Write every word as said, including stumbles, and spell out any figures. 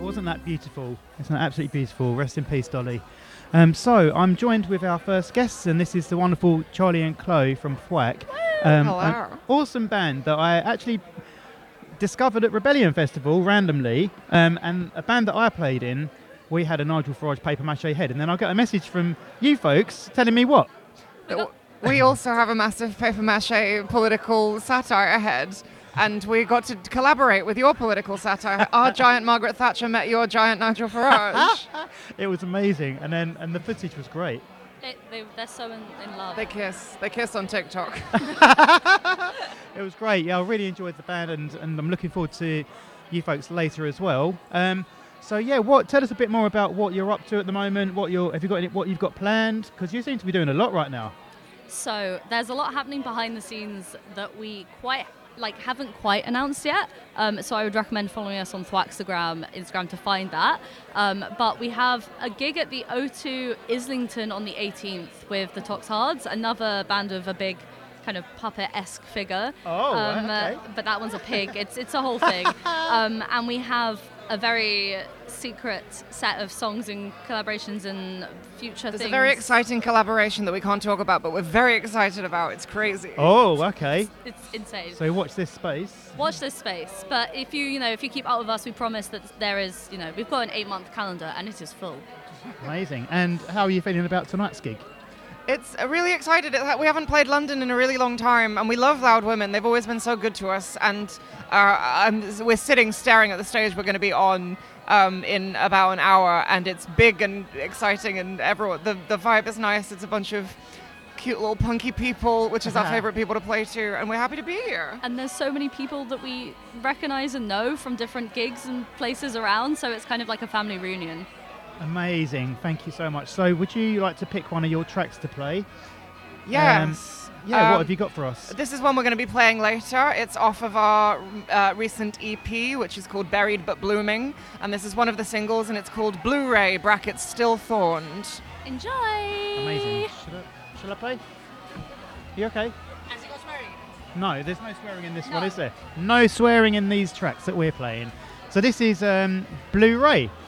Wasn't that beautiful? It's not absolutely beautiful. Rest in peace, Dolly. Um, so I'm joined with our first guests, and this is the wonderful Charlie and Chloe from Thwack. Um, Hello. An awesome band that I actually discovered at Rebellion Festival randomly, um, and a band that I played in, we had a Nigel Farage paper mache head, and then I got a message from you folks telling me what? We also have a massive paper mache political satire head, and we got to collaborate with your political satire. Our giant Margaret Thatcher met your giant Nigel Farage. It was amazing, and then and the footage was great. It, they, they're so in, in love. They kiss. They kiss on TikTok. It was great. Yeah, I really enjoyed the band, and, and I'm looking forward to you folks later as well. Um, so yeah, what? Tell us a bit more about what you're up to at the moment. What you're have you got? Any, what you've got planned? Because you seem to be doing a lot right now. So there's a lot happening behind the scenes that we quite like haven't quite announced yet. Um, so I would recommend following us on Thwackstagram, Instagram to find that. Um, but we have a gig at the O two Islington on the eighteenth with the Toxhards, another band of a big kind of puppet-esque figure. Oh, um, right, okay. uh, but that one's a pig. It's it's a whole thing. um, and we have a very secret set of songs and collaborations and future There's things. a very exciting collaboration that we can't talk about, but we're very excited about. It's crazy. Oh, okay. It's insane. So watch this space. Watch this space. But if you, you know, if you keep up with us, we promise that there is, you know, we've got an eight-month calendar and it is full. Amazing. And how are you feeling about tonight's gig? It's uh, really excited. It, we haven't played London in a really long time, and we love Loud Women. They've always been so good to us, and uh, I'm, we're sitting staring at the stage we're going to be on um, in about an hour, and it's big and exciting, and everyone, the, the vibe is nice. It's a bunch of cute little punky people, which is our favorite people to play to, and we're happy to be here. And there's so many people that we recognize and know from different gigs and places around, so it's kind of like a family reunion. Amazing. Thank you so much. So would you like to pick one of your tracks to play? Yes. Um, yeah, Um, what have you got for us? This is one we're going to be playing later. It's off of our uh, recent E P, which is called Buried But Blooming, and this is one of the singles, and it's called Blu-ray brackets Still Thorned. Enjoy! Amazing. Should I, shall I play? You okay? Has he got swearing? No, there's no swearing in this No. one, is there? No swearing in these tracks that we're playing. So this is um, Blu-ray.